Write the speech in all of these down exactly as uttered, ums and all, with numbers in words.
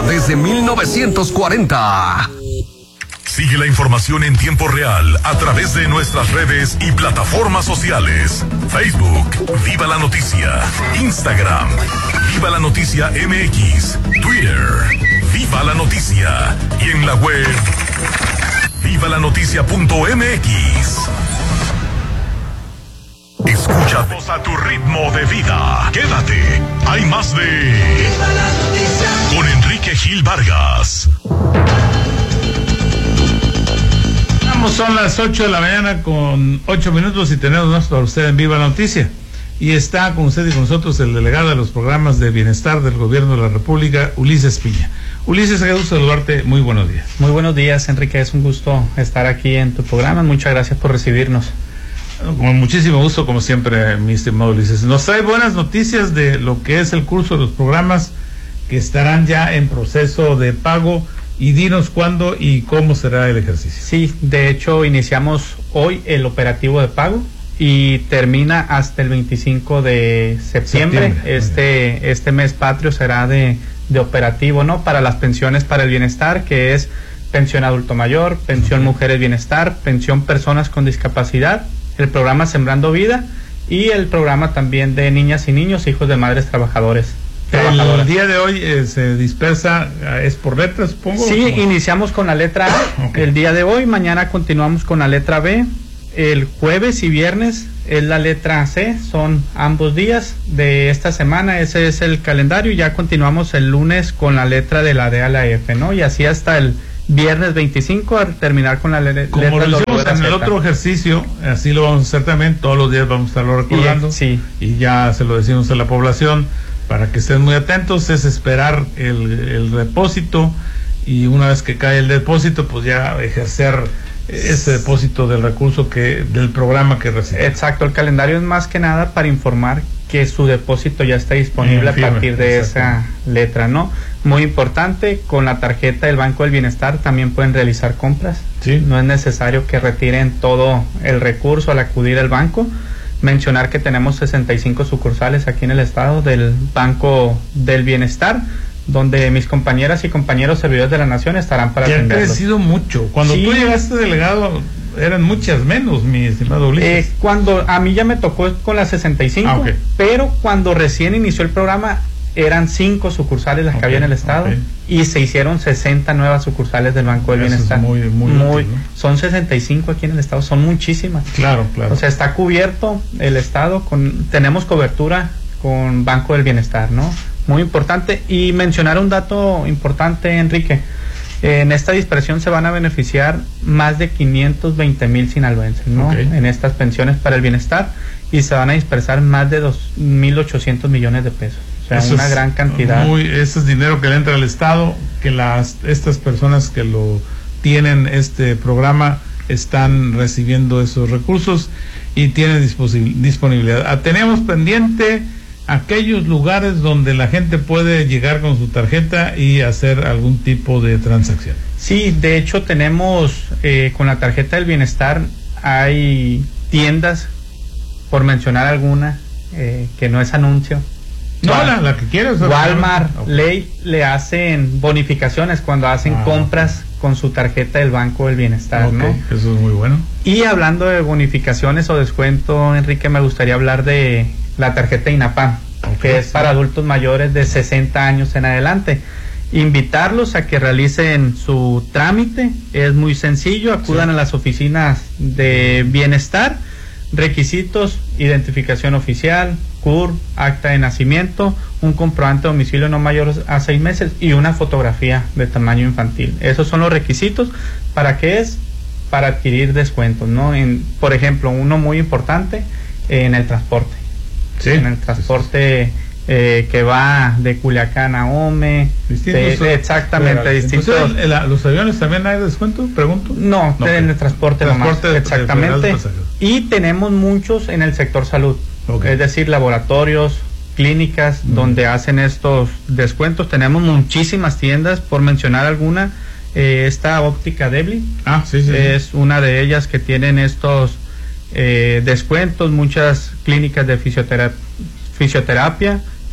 desde mil novecientos cuarenta. Sigue la información en tiempo real a través de nuestras redes y plataformas sociales. Facebook, Viva la Noticia. Instagram, Viva la Noticia M X. Twitter, Viva la Noticia. Y en la web, viva la noticia punto m x. Escúchanos a tu ritmo de vida. Quédate. Hay más de Viva la Noticia con Enrique Gil Vargas. Son las ocho de la mañana con ocho minutos y tenemos más para usted en Viva la Noticia. Y está con usted y con nosotros el delegado de los programas de bienestar del Gobierno de la República, Ulises Piña. Ulises, qué gusto saludarte. Muy buenos días. Muy buenos días, Enrique. Es un gusto estar aquí en tu programa. Muchas gracias por recibirnos. Con muchísimo gusto, como siempre, mi estimado Ulises. Nos trae buenas noticias de lo que es el curso de los programas que estarán ya en proceso de pago. Y dinos cuándo y cómo será el ejercicio. Sí, de hecho iniciamos hoy el operativo de pago y termina hasta el veinticinco de septiembre. septiembre. Este este mes patrio será de, de operativo, ¿no? Para las pensiones para el bienestar, que es pensión adulto mayor, pensión uh-huh. mujeres bienestar, pensión personas con discapacidad, el programa Sembrando Vida y el programa también de niñas y niños, hijos de madres trabajadores. El día de hoy eh, se dispersa, es por letras, supongo. Sí, iniciamos con la letra A okay. el día de hoy, mañana continuamos con la letra B, el jueves y viernes es la letra C, son ambos días de esta semana, ese es el calendario, y ya continuamos el lunes con la letra de la D a la F, ¿no? Y así hasta el viernes veinticinco a terminar con la le letra. Como lo hicimos en el otro ejercicio, así lo vamos a hacer también, todos los días vamos a estarlo recordando, y, sí. y ya se lo decimos a la población. Para que estén muy atentos, es esperar el, el depósito y una vez que cae el depósito, pues ya ejercer ese depósito del recurso que del programa que recibe. Exacto, el calendario es más que nada para informar que su depósito ya está disponible a partir de esa letra, ¿no? Muy importante, con la tarjeta del Banco del Bienestar también pueden realizar compras. Sí. No es necesario que retiren todo el recurso al acudir al banco. Mencionar que tenemos sesenta y cinco sucursales aquí en el estado del Banco del Bienestar, donde mis compañeras y compañeros servidores de la nación estarán para atenderlos. Ha crecido mucho. Cuando sí. tú llegaste delegado eran muchas menos, mi estimado Ulises. Eh, cuando a mí ya me tocó con las sesenta y cinco, ah, okay. pero cuando recién inició el programa eran cinco sucursales las okay, que había en el estado okay. y se hicieron sesenta nuevas sucursales del Banco del Eso Bienestar. Es muy, muy, muy útil, ¿no? Son sesenta y cinco aquí en el estado, son muchísimas. Claro, claro. O sea, está cubierto el estado, con tenemos cobertura con Banco del Bienestar, ¿no? Muy importante. Y mencionar un dato importante, Enrique. En esta dispersión se van a beneficiar más de quinientos veinte mil sinaloenses, ¿no? Okay. En estas pensiones para el bienestar, y se van a dispersar más de dos mil ochocientos millones de pesos. O sea, eso una gran cantidad. Muy, ese es dinero que le entra al Estado, que las estas personas que lo tienen este programa están recibiendo esos recursos y tienen disponibilidad. Tenemos pendiente aquellos lugares donde la gente puede llegar con su tarjeta y hacer algún tipo de transacción. Sí, de hecho tenemos eh, con la tarjeta del bienestar hay tiendas, por mencionar alguna, eh, que no es anuncio. No, Wal la, la que quieras. Walmart, okay. Ley, le hacen bonificaciones cuando hacen ah. compras con su tarjeta del Banco del Bienestar, okay. ¿no? Eso es muy bueno. Y hablando de bonificaciones o descuento, Enrique, me gustaría hablar de la tarjeta INAPAM, okay, que es sí. para adultos mayores de sesenta años en adelante. Invitarlos a que realicen su trámite, es muy sencillo, acudan sí. a las oficinas de bienestar, requisitos, identificación oficial, C U R, acta de nacimiento, un comprobante de domicilio no mayor a seis meses y una fotografía de tamaño infantil. Esos son los requisitos. ¿Para qué es? Para adquirir descuentos, ¿no? En, por ejemplo, uno muy importante, en el transporte. Sí. En el transporte eh, que va de Culiacán a Ome. Distintos, de, exactamente, claro. distintos. Entonces, ¿el, el, ¿los aviones también hay descuento? Pregunto. No, no en el transporte, transporte nomás. Exactamente. Y tenemos muchos en el sector salud. Okay. Es decir, laboratorios, clínicas, mm. donde hacen estos descuentos. Tenemos muchísimas tiendas, por mencionar alguna, eh, esta óptica Debli, ah, sí, sí, es sí. una de ellas que tienen estos eh, descuentos, muchas clínicas de fisioterapia, fisioterapia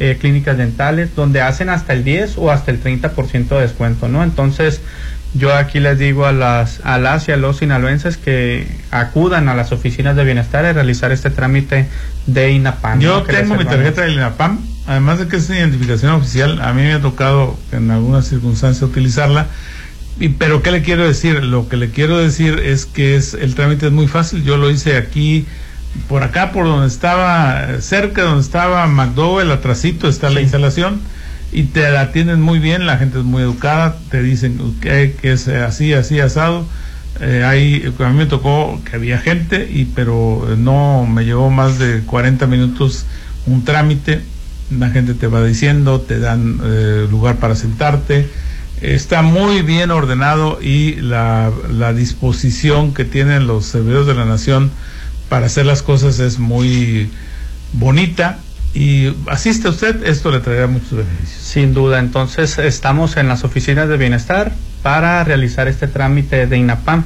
eh, clínicas dentales, donde hacen hasta el diez o hasta el treinta por ciento de descuento, ¿no? Entonces, yo aquí les digo a las, a las y a los sinaloenses que acudan a las oficinas de bienestar a realizar este trámite de INAPAM. Yo ¿no? tengo mi tarjeta de INAPAM, además de que es una identificación oficial, a mí me ha tocado en alguna circunstancia utilizarla. Y, pero ¿qué le quiero decir? Lo que le quiero decir es que es el trámite es muy fácil. Yo lo hice aquí, por acá, por donde estaba, cerca de donde estaba McDowell, atrasito está sí. la instalación, y te la atienden muy bien, la gente es muy educada, te dicen que, que es así, así, asado. Eh, hay, a mí me tocó que había gente, y pero no me llevó más de cuarenta minutos un trámite. La gente te va diciendo, te dan eh, lugar para sentarte. Está muy bien ordenado, y la, la disposición que tienen los servidores de la nación para hacer las cosas es muy bonita. Y asiste usted, esto le traerá muchos beneficios. Sin duda. Entonces estamos en las oficinas de bienestar para realizar este trámite de INAPAM,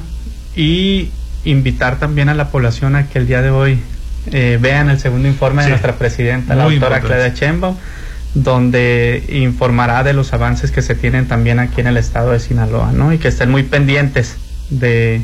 y invitar también a la población a que el día de hoy eh, vean el segundo informe sí. de nuestra presidenta, la doctora Claudia Sheinbaum, donde informará de los avances que se tienen también aquí en el estado de Sinaloa, ¿no? Y que estén muy pendientes de,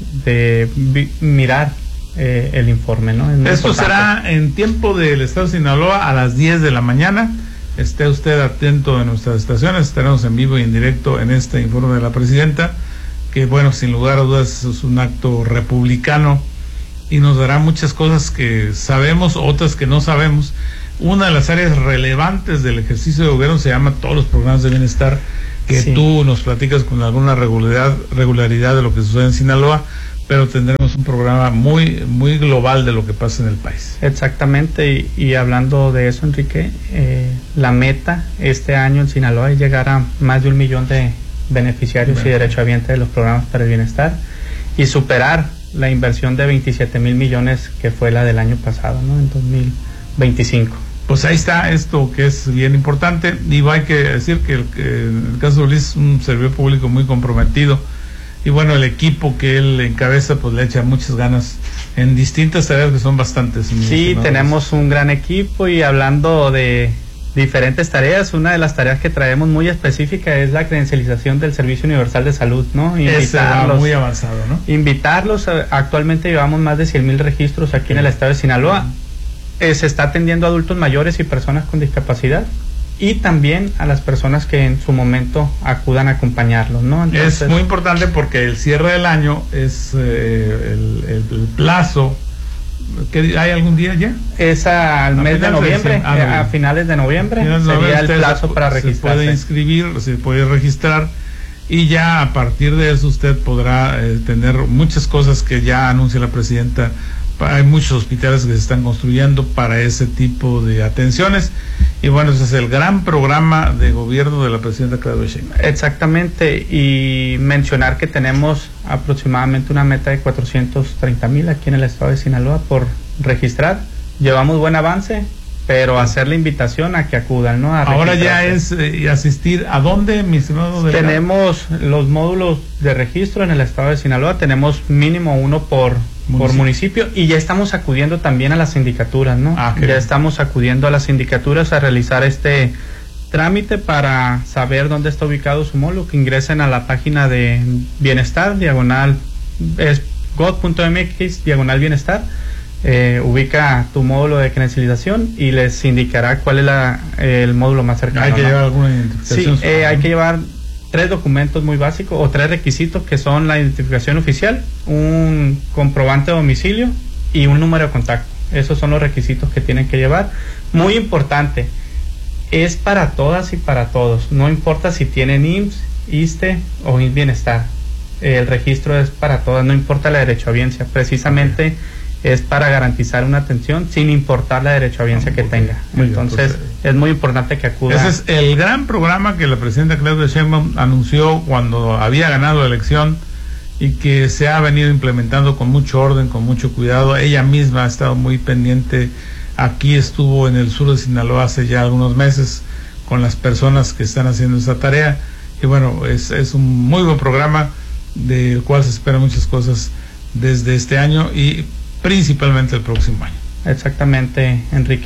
de vi, mirar Eh, el informe, ¿no? Esto importante. Será en tiempo del estado de Sinaloa a las diez de la mañana. Esté usted atento en nuestras estaciones, estaremos en vivo y en directo en este informe de la presidenta, que bueno, sin lugar a dudas es un acto republicano y nos dará muchas cosas que sabemos, otras que no sabemos. Una de las áreas relevantes del ejercicio de gobierno se llama todos los programas de bienestar, que sí. tú nos platicas con alguna regularidad, regularidad de lo que sucede en Sinaloa, pero tendremos un programa muy muy global de lo que pasa en el país. Exactamente, y, y hablando de eso, Enrique, eh, la meta este año en Sinaloa es llegar a más de un millón de beneficiarios bueno. y derechohabientes de los programas para el bienestar, y superar la inversión de veintisiete mil millones que fue la del año pasado, ¿no? En dos mil veinticinco. Pues ahí está esto que es bien importante, y hay que decir que, el, que en el caso de Luis es un servidor público muy comprometido. Y bueno, el equipo que él encabeza pues le echa muchas ganas en distintas tareas que son bastantes. Sí, tenemos un gran equipo, y hablando de diferentes tareas, una de las tareas que traemos muy específica es la credencialización del Servicio Universal de Salud, ¿no? Invitarlos, muy avanzado, ¿no? Invitarlos, actualmente llevamos más de cien mil registros aquí sí. en el estado de Sinaloa. Eh, se está atendiendo a adultos mayores y personas con discapacidad, y también a las personas que en su momento acudan a acompañarlos, ¿no? Entonces, es muy importante porque el cierre del año es eh, el, el, el plazo. ¿Qué, ¿Hay algún día ya? Es al mes de noviembre, de ah, no, a finales de noviembre sería noviembre, el plazo para registrarse. Se puede inscribir, se puede registrar, y ya a partir de eso usted podrá eh, tener muchas cosas que ya anuncia la presidenta. Hay muchos hospitales que se están construyendo para ese tipo de atenciones, y bueno, ese es el gran programa de gobierno de la presidenta Claudia Sheinbaum. Exactamente, y mencionar que tenemos aproximadamente una meta de cuatrocientos treinta mil aquí en el estado de Sinaloa por registrar. Llevamos buen avance, pero hacer la invitación a que acudan, ¿no? A Ahora ya es eh, asistir a dónde, mi estimado delegado. Tenemos los módulos de registro en el estado de Sinaloa, tenemos mínimo uno por municipio, por municipio, y ya estamos acudiendo también a las sindicaturas, ¿no? Ah, ya bien. Estamos acudiendo a las sindicaturas a realizar este trámite para saber dónde está ubicado su módulo, que ingresen a la página de bienestar, diagonal, es god punto m x, diagonal bienestar. Eh, ubica tu módulo de credencialización y les indicará cuál es la, eh, el módulo más cercano. Hay que ¿no? llevar alguna identificación. Sí, eh, hay que llevar tres documentos muy básicos o tres requisitos, que son la identificación oficial, un comprobante de domicilio y un número de contacto. Esos son los requisitos que tienen que llevar. Muy importante, es para todas y para todos, no importa si tienen I M S S, ISSSTE o I M S S Bienestar. El registro es para todas, no importa la derechohabiencia, precisamente es para garantizar una atención sin importar la derechohabiencia que tenga. Entonces, pues, es muy importante que acuda. Ese es el gran programa que la presidenta Claudia Sheinbaum anunció cuando había ganado la elección, y que se ha venido implementando con mucho orden, con mucho cuidado. Ella misma ha estado muy pendiente. Aquí estuvo en el sur de Sinaloa hace ya algunos meses con las personas que están haciendo esa tarea, y bueno, es, es un muy buen programa del cual se esperan muchas cosas desde este año y principalmente el próximo año. Exactamente, Enrique.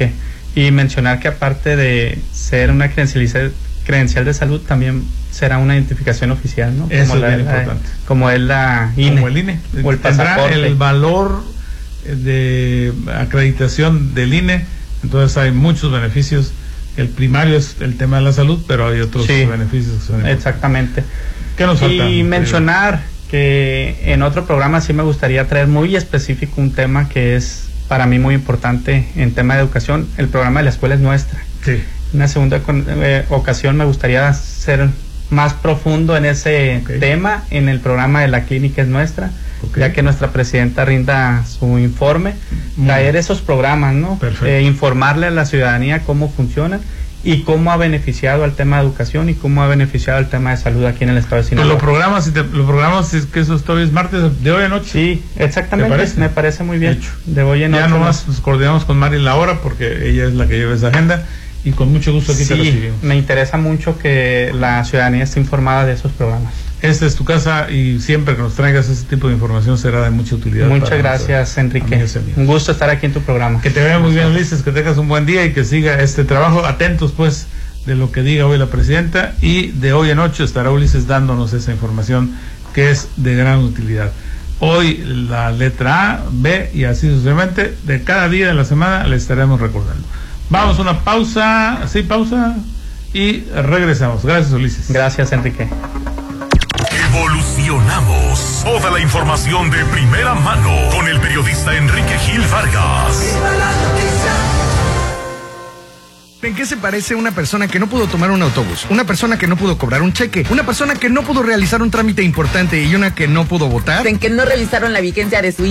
Y mencionar que aparte de ser una credencial, credencial de salud, también será una identificación oficial, ¿no? Eso como es la, bien la, importante. Como es la I N E. Como el I N E. O el Tendrá pasaporte. el valor de acreditación del I N E, entonces hay muchos beneficios. El primario es el tema de la salud, pero hay otros Sí, beneficios que son importantes. exactamente. ¿Qué nos falta? Y mencionar que en otro programa sí me gustaría traer muy específico un tema que es para mí muy importante en tema de educación. El programa de la escuela es nuestra. Sí. En una segunda con, eh, ocasión me gustaría ser más profundo en ese Okay. tema en el programa de la clínica es nuestra, Okay. ya que nuestra presidenta rinda su informe, Muy traer bien. esos programas, ¿no? Perfecto. Eh, informarle a la ciudadanía cómo funcionan y cómo ha beneficiado al tema de educación y cómo ha beneficiado al tema de salud aquí en el estado de Pues Sinaloa. lo programas, y te, lo programas es que eso es hoy es martes de hoy a noche. Sí, exactamente, ¿Te parece? me parece muy bien. Hecho. De hoy en Ya ocho nomás nos coordinamos con Mari la hora porque ella es la que lleva esa agenda y con mucho gusto aquí te Sí, recibimos. me interesa mucho que la ciudadanía esté informada de esos programas. Esta es tu casa y siempre que nos traigas ese tipo de información será de mucha utilidad. Muchas para gracias, nuestros Enrique. amigos y amigas. Un gusto estar aquí en tu programa. Que te vea muy bien, Ulises, que tengas un buen día y que siga este trabajo. Atentos, pues, de lo que diga hoy la presidenta, y de hoy en ocho estará Ulises dándonos esa información que es de gran utilidad. Hoy la letra A, B y así sucesivamente, de cada día de la semana le estaremos recordando. Vamos a una pausa, sí, pausa, y regresamos. Gracias, Ulises. Gracias, Enrique. Evolucionamos. Toda la información de primera mano con el periodista Enrique Gil Vargas. ¿En qué se parece una persona que no pudo tomar un autobús? Una persona que no pudo cobrar un cheque, una persona que no pudo realizar un trámite importante y una que no pudo votar. En que no revisaron la vigencia de su